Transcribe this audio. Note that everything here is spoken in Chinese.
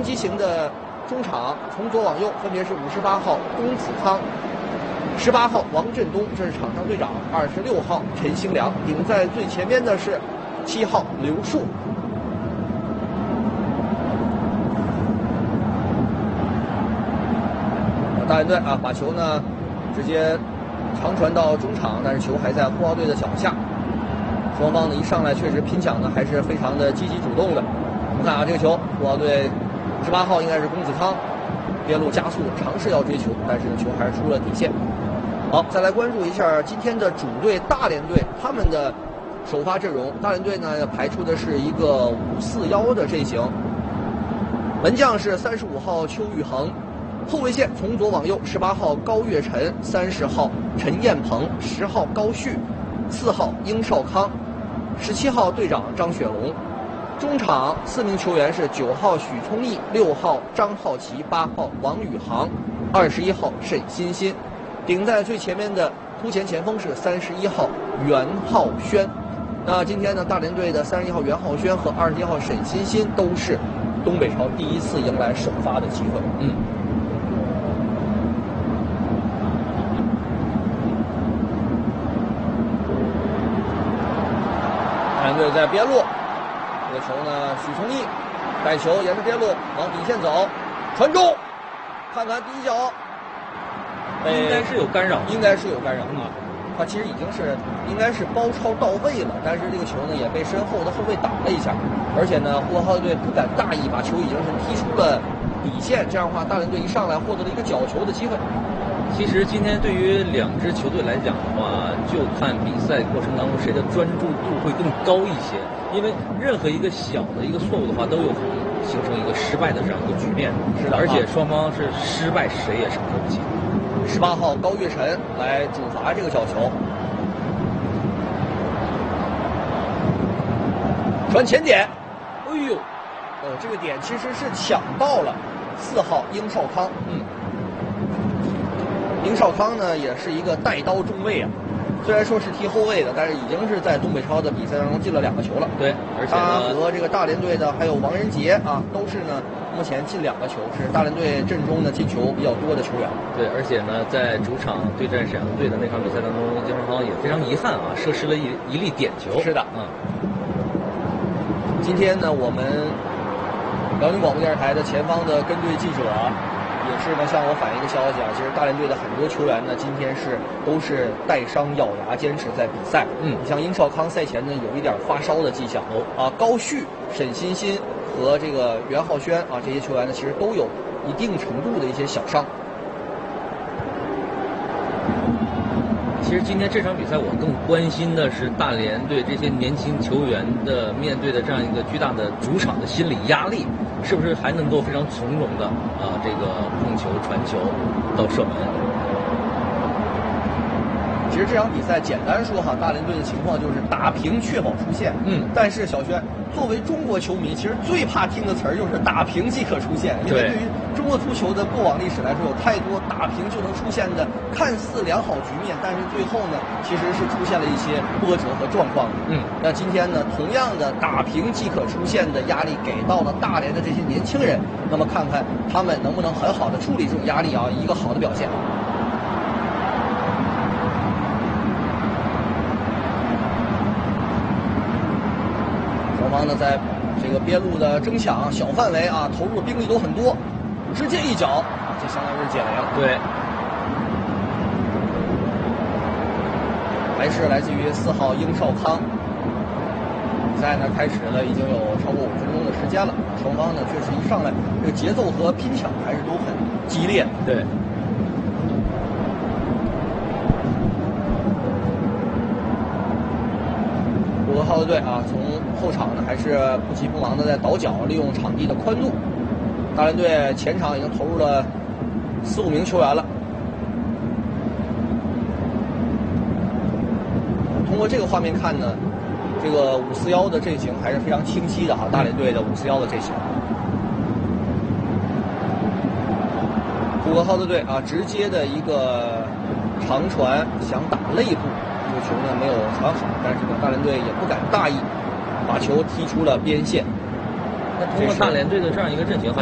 击型的中场，从左往右分别是58号龚子康、18号王振东，这是场上队长；26号陈兴良，顶在最前边的是7号刘树。大连队啊，把球呢直接长传到中场，但是球还在呼和浩队的脚下。双方呢一上来确实拼抢呢还是非常的积极主动的。我们看啊，这个球呼和浩队18号应该是龚子康，边路加速尝试要追球，但是呢球还是出了底线。好，再来关注一下今天的主队大连队他们的首发阵容。大连队呢排出的是一个5-4-1的阵型，门将是35号邱玉恒。后卫线从左往右，18号高岳晨，30号陈彦鹏，10号高旭，4号殷少康，17号队长张雪龙。中场4名球员是9号许聪毅，6号张浩奇，8号王宇航，21号沈欣欣。顶在最前面的突前前锋是31号袁浩轩。那今天呢，大连队的31号袁浩轩和21号沈欣欣都是东北超第一次迎来首发的机会。大连队在边路，这个球呢，许聪毅带球沿着边路往底线走，传中，看看第一脚， 应该是有干扰， 应该是有干扰啊。他其实已经是应该是包抄到位了，但是这个球呢也被身后的后卫挡了一下，而且呢，呼和浩特队不敢大意，把球已经是踢出了底线，这样的话，大连队一上来获得了一个角球的机会。 其实今天对于两支球队来讲的话，就看比赛过程当中谁的专注度会更高一些，因为任何一个小的一个错误的话，都有可能形成一个失败的这样一个局面。 是的， 而且双方是失败谁也承受不起。 18号高岳晨来主罚这个角球，传前点，哎呦，这个点其实是抢到了4号殷少康。殷少康呢也是一个带刀中卫啊，虽然说是踢后卫的，但是已经是在东北超的比赛当中进了2个球了。 对，而且他和这个大连队的还有王仁杰啊，都是呢目前进2个球，是大连队阵中呢进球比较多的球员。 对，而且呢在主场对战沈阳队的那场比赛当中，姜绍康也非常遗憾啊，射失了一粒点球。 是的，今天呢我们辽宁广播电视台的前方的跟队记者也是呢向我反映一个消息啊，其实大连队的很多球员呢今天都是带伤咬牙坚持在比赛。你像殷少康赛前呢有一点发烧的迹象高旭、沈欣欣和这个袁浩轩啊这些球员呢其实都有一定程度的一些小伤。 其实今天这场比赛我更关心的是大连队这些年轻球员的面对的这样一个巨大的主场的心理压力，是不是还能够非常从容的这个控球传球到射门。 其实这场比赛简单说哈，大连队的情况就是打平确保出线。但是小轩作为中国球迷，其实最怕听的词儿就是打平即可出线，因为对于中国足球的过往历史来说，有太多打平就能出现的看似良好局面，但是最后呢，其实是出现了一些波折和状况。那今天呢，同样的打平即可出线的压力给到了大连的这些年轻人，那么看看他们能不能很好的处理这种压力啊，一个好的表现。双方呢在这个边路的争抢小范围啊，投入兵力都很多，直接一脚啊，这相当于是解围了。 对， 还是来自于4号殷少康。比赛呢开始了已经有超过5分钟的时间了，双方呢确实一上来这个节奏和拼抢还是都很激烈。 对。 呼和浩特队啊，从后场呢还是不急不忙的在倒脚，利用场地的宽度。大连队前场已经投入了4、5名球员了。通过这个画面看呢，这个5-4-1的阵型还是非常清晰的哈，大连队的5-4-1的阵型。呼和浩特队啊，直接的一个长传想打肋部。这个球呢没有传好，但是呢大连队也不敢大意，把球踢出了边线。 那通过大连队的这样一个阵型，